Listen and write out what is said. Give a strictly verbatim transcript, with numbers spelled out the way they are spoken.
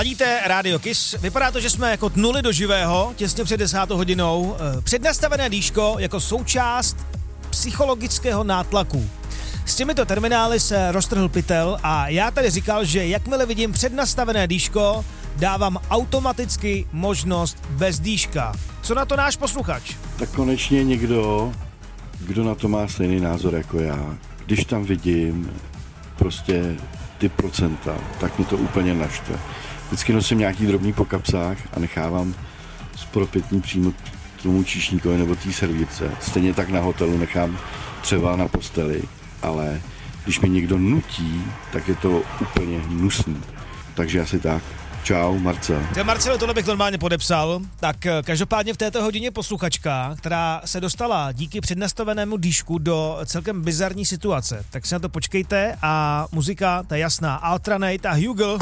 Ladíte Radio Kiss. Vypadá to, že jsme jako tnuli do živého, těsně před desátou hodinou. Přednastavené dýško jako součást psychologického nátlaku. S těmito terminály se roztrhl pytel a já tady říkal, že jakmile vidím přednastavené dýško, dávám automaticky možnost bez dýška. Co na to náš posluchač? Tak konečně někdo, kdo na to má stejný názor jako já. Když tam vidím prostě ty procenta, tak mi to úplně naštve. Vždycky nosím nějaký drobný po kapsách a nechávám spropětný přímo k tomu číšníkovi nebo té servírce. Stejně tak na hotelu nechám třeba na posteli, ale když mi někdo nutí, tak je to úplně hnusný. Takže asi tak. Čau, Marcel. Ty, Marcelo, tohle bych normálně podepsal. Tak každopádně v této hodině posluchačka, která se dostala díky přednastavenému dýšku do celkem bizarní situace. Tak si na to počkejte a muzika, ta jasná, Altranate a Hugel.